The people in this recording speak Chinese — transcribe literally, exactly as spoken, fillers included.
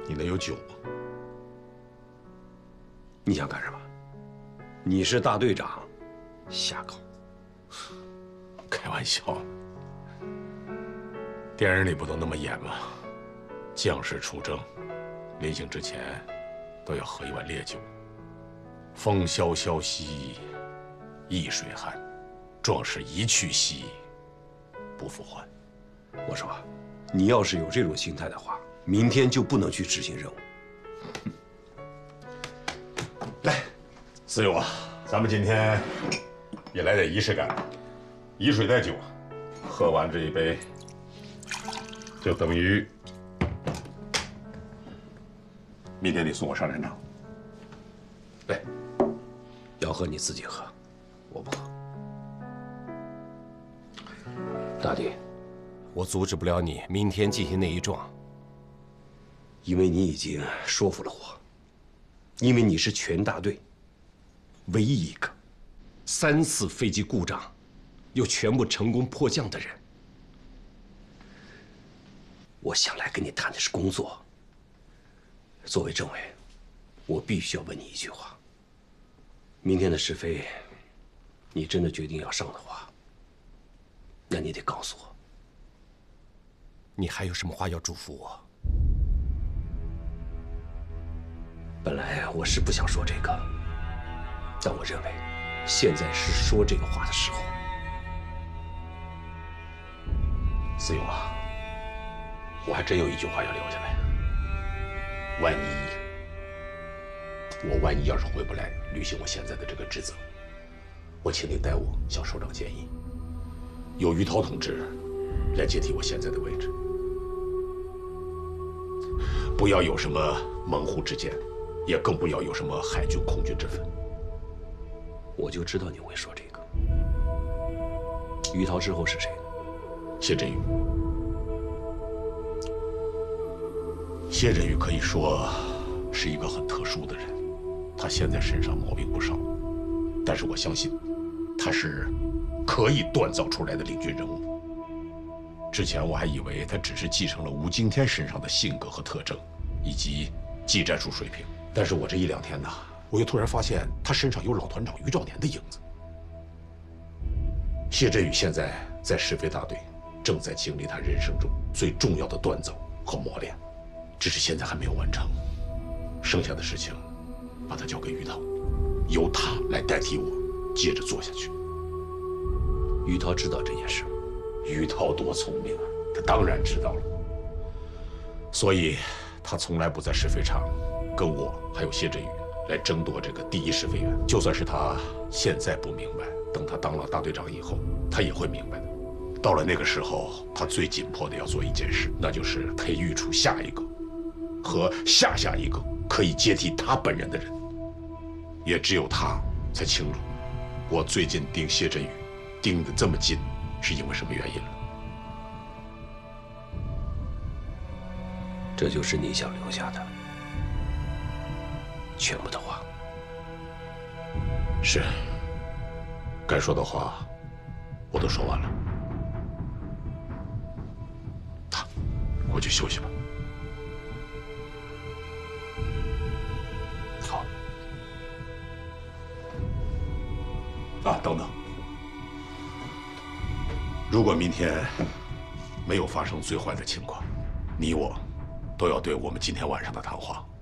你那有酒吗？ 你想干什么？你是大队长，瞎搞！ 开玩笑。电影里不都那么演吗？将士出征，临行之前都要喝一碗烈酒。风萧萧兮易水寒，壮士一去兮不复还。 我说，你要是有这种心态的话，明天就不能去执行任务。 来，思友啊，咱们今天也来点仪式感，以水代酒，喝完这一杯，就等于明天你送我上战场。 来，要喝你自己喝，我不喝。大弟， 我阻止不了你明天进行那一撞， 因为你已经说服了我，因为你是全大队唯一一个三次飞机故障又全部成功迫降的人。我想来跟你谈的是工作。作为政委，我必须要问你一句话：明天的试飞，你真的决定要上的话，那你得告诉我， 你还有什么话要嘱咐我？ 本来我是不想说这个，但我认为现在是说这个话的时候。 思友啊，我还真有一句话要留下来。万一我万一要是回不来履行我现在的这个职责，我请你代我向首长建议，由于涛同志来接替我现在的位置，不要有什么门户之见，也更不要有什么海军空军之分。 我就知道你会说这个。于涛之后是谁？ 谢振宇。谢振宇可以说是一个很特殊的人，他现在身上毛病不少，但是我相信他是可以锻造出来的领军人物。之前我还以为他只是继承了吴京天身上的性格和特征，以及技战术水平，但是我这一两天呢，我又突然发现他身上有老团长于兆年的影子。谢振宇现在在试飞大队，正在经历他人生中最重要的锻造和磨练，只是现在还没有完成。剩下的事情，把它交给于涛，由他来代替我接着做下去。 于涛知道这件事吗？ 于涛多聪明啊，他当然知道了。所以，他从来不在试飞场跟我还有谢振宇来争夺这个第一试飞员。就算是他现在不明白，等他当了大队长以后，他也会明白的。到了那个时候，他最紧迫的要做一件事，那就是培育出下一个和下下一个可以接替他本人的人。也只有他才清楚，我最近盯谢振宇盯得这么紧，是因为什么原因了。 这就是你想留下的全部的话。 是，该说的话我都说完了。他，回去休息吧。 好。 啊，等等。如果明天没有发生最坏的情况，你我都要对我们今天晚上的谈话